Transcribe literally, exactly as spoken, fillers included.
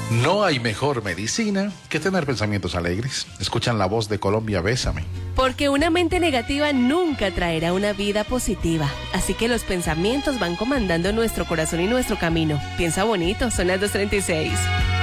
No hay mejor medicina que tener pensamientos alegres. Escuchan la voz de Colombia, Bésame. Porque una mente negativa nunca traerá una vida positiva. Así que los pensamientos van comandando nuestro corazón y nuestro camino. Piensa bonito, son las dos treinta y seis.